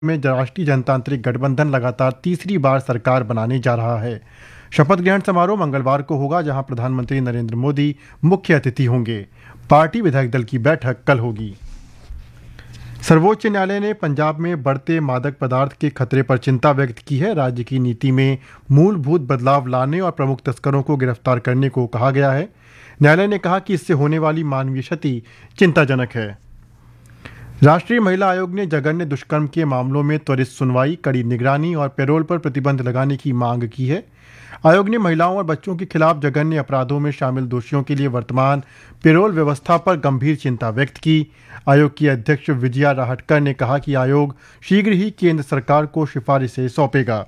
में राष्ट्रीय जनतांत्रिक गठबंधन लगातार तीसरी बार सरकार बनाने जा रहा है। शपथ ग्रहण समारोह मंगलवार को होगा, जहां प्रधानमंत्री नरेंद्र मोदी मुख्य अतिथि होंगे। पार्टी विधायक दल की बैठक कल होगी। सर्वोच्च न्यायालय ने पंजाब में बढ़ते मादक पदार्थ के खतरे पर चिंता व्यक्त की है। राज्य की नीति में मूलभूत बदलाव लाने और प्रमुख तस्करों को गिरफ्तार करने को कहा गया है। न्यायालय ने कहा कि इससे होने वाली मानवीय क्षति चिंताजनक है। राष्ट्रीय महिला आयोग ने जघन्य दुष्कर्म के मामलों में त्वरित सुनवाई, कड़ी निगरानी और पैरोल पर प्रतिबंध लगाने की मांग की है। आयोग ने महिलाओं और बच्चों के खिलाफ जघन्य अपराधों में शामिल दोषियों के लिए वर्तमान पैरोल व्यवस्था पर गंभीर चिंता व्यक्त की। आयोग की अध्यक्ष विजया राहटकर ने कहा कि आयोग शीघ्र ही केंद्र सरकार को सिफारिशें सौंपेगा।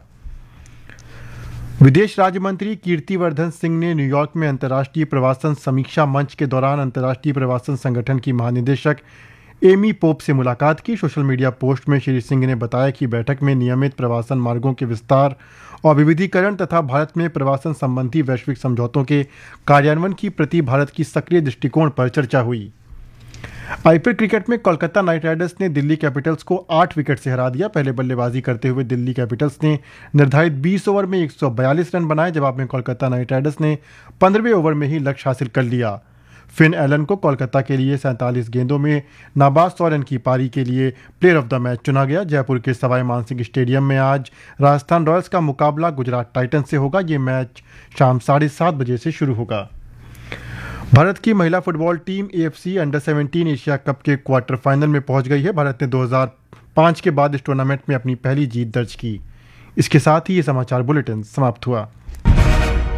विदेश राज्य मंत्री कीर्तिवर्धन सिंह ने न्यूयॉर्क में अंतर्राष्ट्रीय प्रवासन समीक्षा मंच के दौरान अंतर्राष्ट्रीय प्रवासन संगठन की महानिदेशक एमी पोप से मुलाकात की। सोशल मीडिया पोस्ट में श्री सिंह ने बताया कि बैठक में नियमित प्रवासन मार्गों के विस्तार और विविधीकरण तथा भारत में प्रवासन संबंधी वैश्विक समझौतों के कार्यान्वयन की प्रति भारत की सक्रिय दृष्टिकोण पर चर्चा हुई। आईपीएल क्रिकेट में कोलकाता नाइट राइडर्स ने दिल्ली कैपिटल्स को 8 विकेट से हरा दिया। पहले बल्लेबाजी करते हुए दिल्ली कैपिटल्स ने निर्धारित 20 ओवर में 142 रन बनाए। जवाब में कोलकाता नाइट राइडर्स ने 15वें ओवर में ही लक्ष्य हासिल कर लिया। फिन एलन को कोलकाता के लिए 47 गेंदों में नाबाद 100 रन की पारी के लिए प्लेयर ऑफ द मैच चुना गया। जयपुर के सवाई मानसिंह स्टेडियम में आज राजस्थान रॉयल्स का मुकाबला गुजरात टाइटंस से होगा। ये मैच शाम 7:30 बजे से शुरू होगा। भारत की महिला football team AFC under 17 Asia cup के क्वार्टर फाइनल में पहुंच गई है। भारत ने 2005 के बाद इस टूर्नामेंट में अपनी पहली जीत दर्ज की। इसके साथ ही ये समाचार बुलेटिन समाप्त हुआ।